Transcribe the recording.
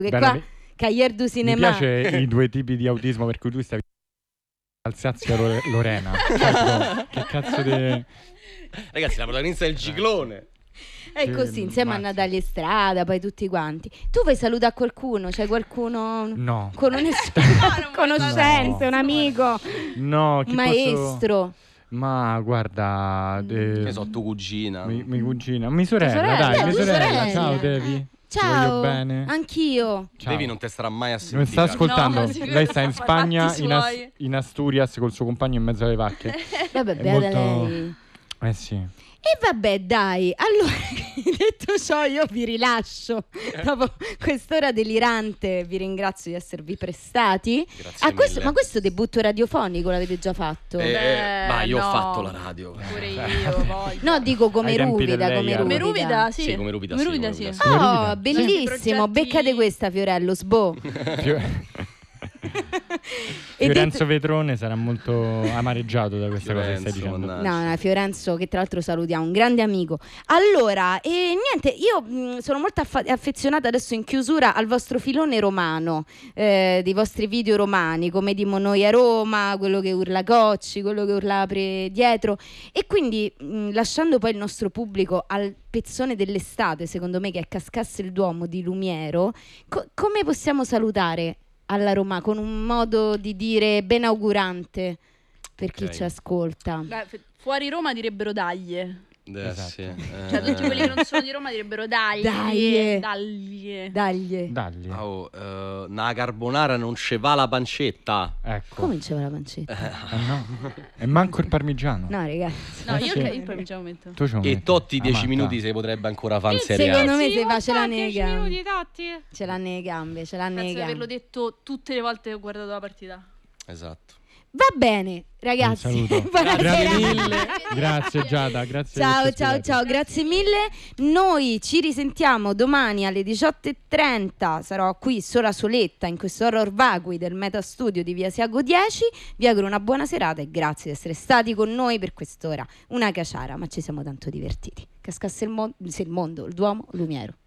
qua Cahiers du Mi Cinema. piace i due tipi di autismo per cui tu stavi Alsazia Lorena. Cioè, che cazzo di... Ragazzi, la protagonista del ciclone. È così, insieme a Natalia Strada, poi tutti quanti. Tu vuoi salutare qualcuno? C'è qualcuno? No. Con un conoscente, un amico? No, chi maestro? Ma guarda, Che so, tua cugina. Mi cugina, mi sorella, dai, mi sorella. Ciao Devi. Ciao, ti voglio bene. Anch'io. Ciao. Devi non te starà mai a sentire. Non sta ascoltando. No, lei sta in Spagna, Fatti in Asturias col suo compagno in mezzo alle vacche. Vabbè, È beata molto- lei. Sì. E vabbè, dai, allora detto ciò io vi rilascio dopo quest'ora delirante. Vi ringrazio di esservi prestati Grazie a questo, mille. ma questo debutto radiofonico l'avete già fatto? Ma io no. ho fatto la radio. Pure io, voglio. No, dico come Ai tempi ruvida, del come Leia. Come ruvida. Ruvida, sì. Sì, come Ruvida, Come sì, Ruvida, come sì. Ruvida, sì. Oh, Ruvida. bellissimo, Progetti- beccate questa Fiorello, sbo. E Fiorenzo Vetrone sarà molto amareggiato da questa cosa che stai Fiorenzo, dicendo. mannaggia. No, Fiorenzo, che tra l'altro salutiamo, un grande amico. Allora, e niente, io sono molto affezionata adesso in chiusura al vostro filone romano, dei vostri video romani, come Dimo Noi a Roma, quello che urla Cocci, quello che urla Apre dietro, e quindi lasciando poi il nostro pubblico al pezzone dell'estate, secondo me, che è Cascasse il Duomo di Lumiero, come possiamo salutare alla Roma con un modo di dire benaugurante per chi Ok. ci ascolta? Beh, fuori Roma direbbero daglie. Esatto. Sì. Cioè tutti quelli che non sono di Roma direbbero daglie. Daglie. Daglie. Dagli. Una carbonara non ce va la pancetta. Ecco. Come diceva la pancetta? No. E manco il parmigiano. No, ragazzi. No, io Sì. poi mi ci metto. Tu ci E metti. Totti 10 Amata. minuti se potrebbe ancora fare in Serie Secondo A. me se fa ce l'ha nei 10 gambe. minuti, Totti. Ce l'ha nei gambe, ce l'ha nei Penso di averlo gambe. detto tutte le volte che ho guardato la partita. Esatto. Va bene, Un ragazzi. saluto. Buonasera. Grazie mille. Grazie Giada, grazie. di Ciao, averci ciao, ospitato. ciao, grazie mille. Noi ci risentiamo domani alle 18:30. Sarò qui sola soletta in questo horror vacui del Meta Studio di Via Siago 10. Vi auguro una buona serata e grazie di essere stati con noi per quest'ora. Una caciara, ma ci siamo tanto divertiti. Cascasse il mondo, il Duomo, Lumiero.